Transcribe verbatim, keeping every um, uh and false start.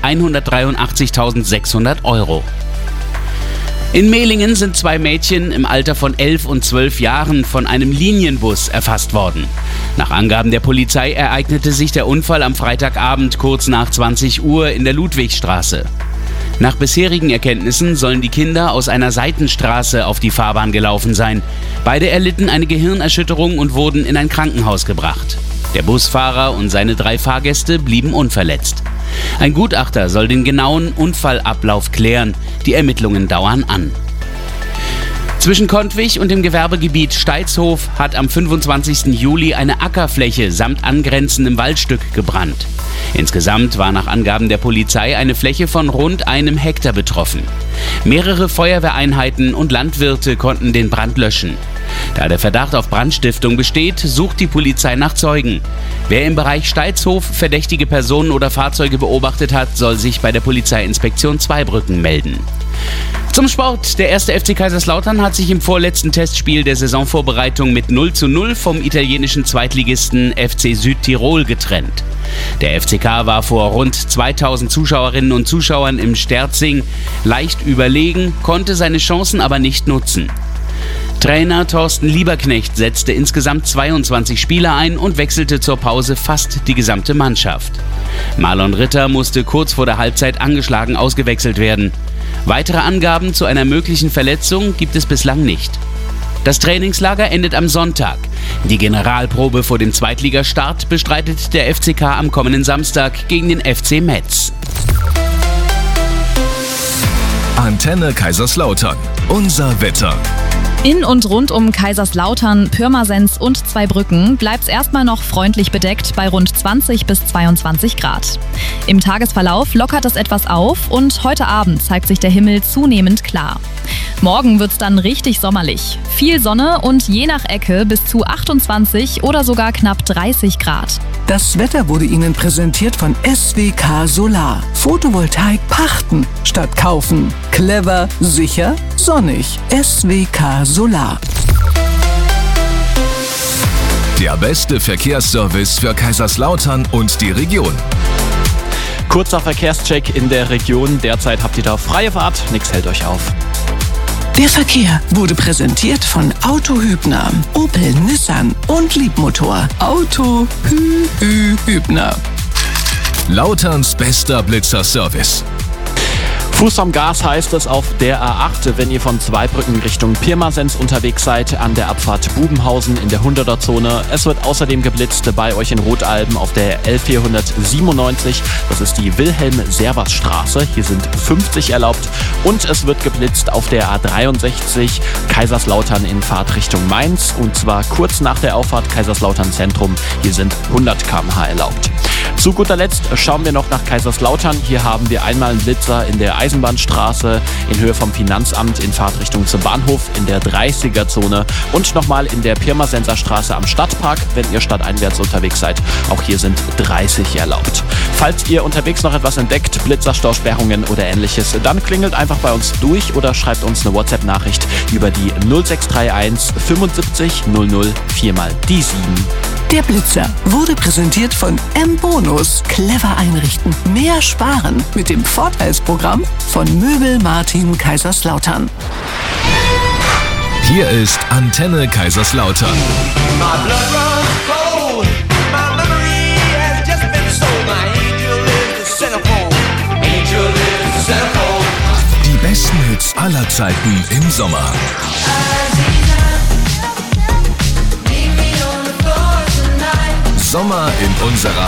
hundertdreiundachtzigtausendsechshundert Euro. In Mehlingen sind zwei Mädchen im Alter von elf und zwölf Jahren von einem Linienbus erfasst worden. Nach Angaben der Polizei ereignete sich der Unfall am Freitagabend kurz nach zwanzig Uhr in der Ludwigstraße. Nach bisherigen Erkenntnissen sollen die Kinder aus einer Seitenstraße auf die Fahrbahn gelaufen sein. Beide erlitten eine Gehirnerschütterung und wurden in ein Krankenhaus gebracht. Der Busfahrer und seine drei Fahrgäste blieben unverletzt. Ein Gutachter soll den genauen Unfallablauf klären. Die Ermittlungen dauern an. Zwischen Kontwig und dem Gewerbegebiet Steitshof hat am fünfundzwanzigsten Juli eine Ackerfläche samt angrenzendem Waldstück gebrannt. Insgesamt war nach Angaben der Polizei eine Fläche von rund einem Hektar betroffen. Mehrere Feuerwehreinheiten und Landwirte konnten den Brand löschen. Da der Verdacht auf Brandstiftung besteht, sucht die Polizei nach Zeugen. Wer im Bereich Steitshof verdächtige Personen oder Fahrzeuge beobachtet hat, soll sich bei der Polizeiinspektion Zweibrücken melden. Zum Sport. Der erste F C Kaiserslautern hat sich im vorletzten Testspiel der Saisonvorbereitung mit null zu null vom italienischen Zweitligisten F C Südtirol getrennt. Der F C K war vor rund zweitausend Zuschauerinnen und Zuschauern im Sterzing leicht überlegen, konnte seine Chancen aber nicht nutzen. Trainer Thorsten Lieberknecht setzte insgesamt zweiundzwanzig Spieler ein und wechselte zur Pause fast die gesamte Mannschaft. Marlon Ritter musste kurz vor der Halbzeit angeschlagen ausgewechselt werden. Weitere Angaben zu einer möglichen Verletzung gibt es bislang nicht. Das Trainingslager endet am Sonntag. Die Generalprobe vor dem Zweitligastart bestreitet der F C K am kommenden Samstag gegen den F C Metz. Antenne Kaiserslautern. Unser Wetter. In und rund um Kaiserslautern, Pirmasens und Zweibrücken bleibt es erstmal noch freundlich bedeckt bei rund zwanzig bis zweiundzwanzig Grad. Im Tagesverlauf lockert es etwas auf und heute Abend zeigt sich der Himmel zunehmend klar. Morgen wird es dann richtig sommerlich. Viel Sonne und je nach Ecke bis zu achtundzwanzig oder sogar knapp dreißig Grad. Das Wetter wurde Ihnen präsentiert von S W K Solar. Photovoltaik pachten statt kaufen. Clever, sicher, sonnig. S W K Solar. Der beste Verkehrsservice für Kaiserslautern und die Region. Kurzer Verkehrscheck in der Region. Derzeit habt ihr da freie Fahrt. Nix hält euch auf. Der Verkehr wurde präsentiert von Auto Hübner, Opel, Nissan und Liebmotor. Auto Hü Hü Hübner. Lauterns bester Blitzerservice. Fuß am Gas heißt es auf der A acht, wenn ihr von Zweibrücken Richtung Pirmasens unterwegs seid, an der Abfahrt Bubenhausen in der hunderter-Zone. Es wird außerdem geblitzt bei euch in Rotalben auf der L vierhundertsiebenundneunzig. Das ist die Wilhelm-Servas-Straße. Hier sind fünfzig erlaubt. Und es wird geblitzt auf der A dreiundsechzig Kaiserslautern in Fahrtrichtung Mainz. Und zwar kurz nach der Auffahrt Kaiserslautern Zentrum. Hier sind hundert Kilometer pro Stunde erlaubt. Zu guter Letzt schauen wir noch nach Kaiserslautern. Hier haben wir einmal einen Blitzer in der Eisenbahnstraße in Höhe vom Finanzamt in Fahrtrichtung zum Bahnhof in der dreißiger-Zone und nochmal in der Pirmasenser Straße am Stadtpark, wenn ihr stadteinwärts unterwegs seid. Auch hier sind dreißig erlaubt. Falls ihr unterwegs noch etwas entdeckt, Blitzerstausperrungen oder ähnliches, dann klingelt einfach bei uns durch oder schreibt uns eine WhatsApp-Nachricht über die null sechs drei eins fünfundsiebzig null null vier mal die sieben. Der Blitzer wurde präsentiert von M-Bonus. Clever einrichten, mehr sparen mit dem Vorteilsprogramm von Möbel Martin Kaiserslautern. Hier ist Antenne Kaiserslautern. Die besten Hits aller Zeiten im Sommer. Sommer in unserer